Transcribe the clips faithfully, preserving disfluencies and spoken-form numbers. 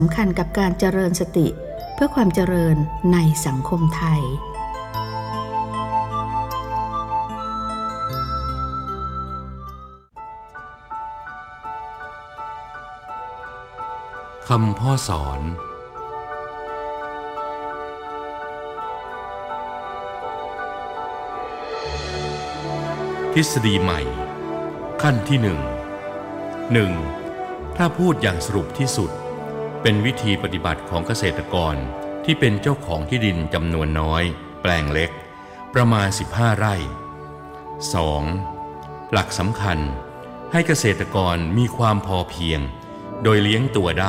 สำคัญกับการเจริญสติเพื่อความเจริญในสังคมไทยคำพ่อสอนทฤษฎีใหม่ขั้นที่หนึ่ง หนึ่ง. ถ้าพูดอย่างสรุปที่สุดเป็นวิธีปฏิบัติของเกษตรกรที่เป็นเจ้าของที่ดินจำนวนน้อยแปลงเล็กประมาณสิบห้าไร่ สอง. หลักสำคัญให้เกษตรกรมีความพอเพียงโดยเลี้ยงตัวได้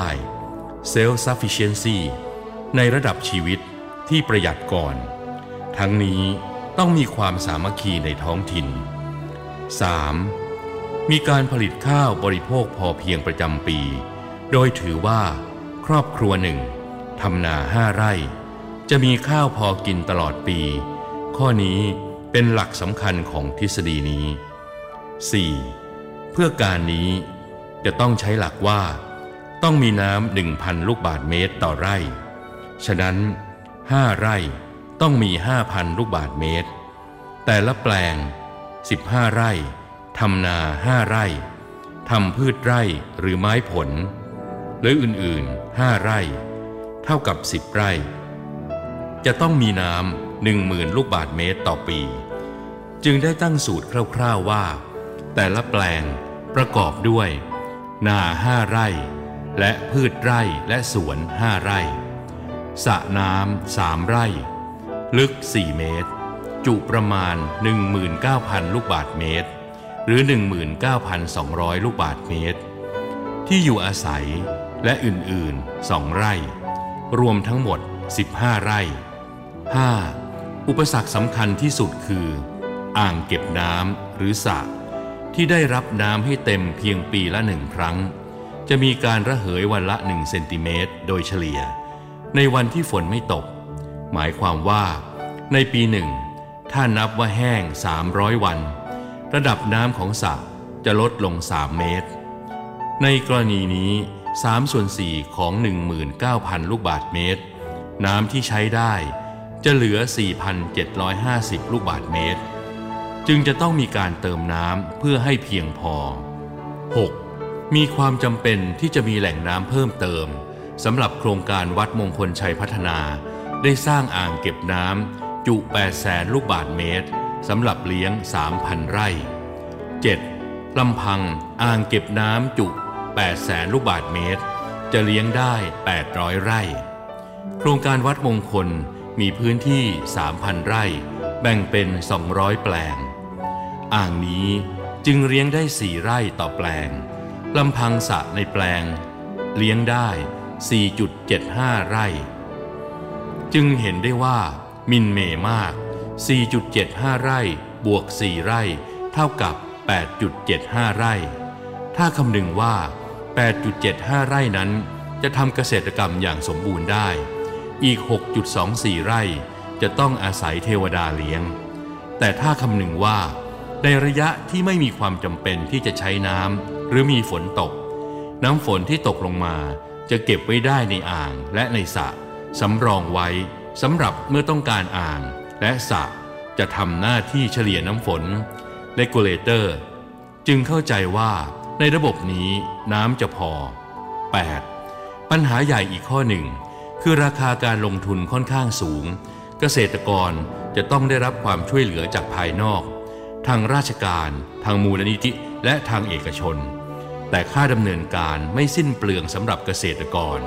self sufficiency ในระดับชีวิตที่ประหยัดก่อนทั้งนี้ต้องมีความสามัคคีในท้องถิ่น สาม. มีการผลิตข้าวบริโภคพอเพียงประจำปีโดยถือว่าครอบครัวหนึ่งทำนาห้าไร่จะมีข้าวพอกินตลอดปีข้อนี้เป็นหลักสำคัญของทฤษฎีนี้ สี่. เพื่อการนี้จะต้องใช้หลักว่าต้องมีน้ำ หนึ่งพัน ลูกบาศก์เมตรต่อไร่ฉะนั้นห้าไร่ต้องมี ห้าพัน ลูกบาศก์เมตรแต่ละแปลงสิบห้าไร่ทำนาห้าไร่ทำพืชไร่หรือไม้ผลหรืออื่นๆห้าไร่เท่ากับสิบไร่จะต้องมีน้ำ หนึ่งหมื่น ลูกบาศก์เมตรต่อปีจึงได้ตั้งสูตรคร่าวๆว่าแต่ละแปลงประกอบด้วยนาห้าไร่และพืชไร่และสวนห้าไร่สระน้ำสามไร่ลึกสี่เมตรจุประมาณ หนึ่งหมื่นเก้าพัน ลูกบาศก์เมตรหรือ หนึ่งหมื่นเก้าพันสองร้อย ลูกบาศก์เมตรที่อยู่อาศัยและอื่นๆสองไร่รวมทั้งหมดสิบห้าไร่ ห้า. อุปสรรคสำคัญที่สุดคืออ่างเก็บน้ำหรือสระที่ได้รับน้ำให้เต็มเพียงปีละหนึ่งครั้งจะมีการระเหยวันละหนึ่งเซนติเมตรโดยเฉลี่ยในวันที่ฝนไม่ตกหมายความว่าในปีหนึ่งถ้านับว่าแห้งสามร้อยวันระดับน้ำของสระจะลดลงสามเมตรในกรณีนี้สามส่วนสี่ของ หนึ่งหมื่นเก้าพัน ลูกบาศก์เมตรน้ำที่ใช้ได้จะเหลือ สี่พันเจ็ดร้อยห้าสิบ ลูกบาศก์เมตรจึงจะต้องมีการเติมน้ำเพื่อให้เพียงพอ หก. มีความจำเป็นที่จะมีแหล่งน้ำเพิ่มเติมสำหรับโครงการวัดมงคลชัยพัฒนาได้สร้างอ่างเก็บน้ำจุแปดแสนลูกบาศก์เมตรสำหรับเลี้ยง สามพัน ไร่ เจ็ด. ลำพังอ่างเก็บน้ำจุแปดแสนลูกบาศก์เมตรจะเลี้ยงได้แปดร้อยไร่โครงการวัดมงคลมีพื้นที่ สามพัน ไร่แบ่งเป็นสองร้อยแปลงอ่างนี้จึงเลี้ยงได้สี่ไร่ต่อแปลงลำพังสระในแปลงเลี้ยงได้ สี่จุดเจ็ดห้า ไร่จึงเห็นได้ว่ามินเมมาก สี่จุดเจ็ดห้า ไร่บวกสี่ไร่เท่ากับ แปดจุดเจ็ดห้า ไร่ถ้าคำนึงว่า แปดจุดเจ็ดห้า ไร่นั้นจะทำเกษตรกรรมอย่างสมบูรณ์ได้อีก หกจุดสองสี่ ไร่จะต้องอาศัยเทวดาเลี้ยงแต่ถ้าคำนึงว่าในระยะที่ไม่มีความจำเป็นที่จะใช้น้ำหรือมีฝนตกน้ำฝนที่ตกลงมาจะเก็บไว้ได้ในอ่างและในสระสำรองไว้สำหรับเมื่อต้องการอ่างและสระจะทำหน้าที่เฉลี่ยน้ำฝน Regulator จึงเข้าใจว่าในระบบนี้น้ำจะพอ แปด. ปัญหาใหญ่อีกข้อหนึ่งคือราคาการลงทุนค่อนข้างสูงเกษตรกรจะต้องได้รับความช่วยเหลือจากภายนอกทางราชการทางมูลนิธิและทางเอกชนแต่ค่าดำเนินการไม่สิ้นเปลืองสำหรับเกษตรกร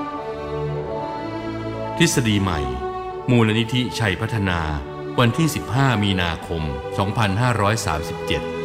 ทฤษฎีใหม่มูลนิธิชัยพัฒนาวันที่สิบห้ามีนาคมสองพันห้าร้อยสามสิบเจ็ด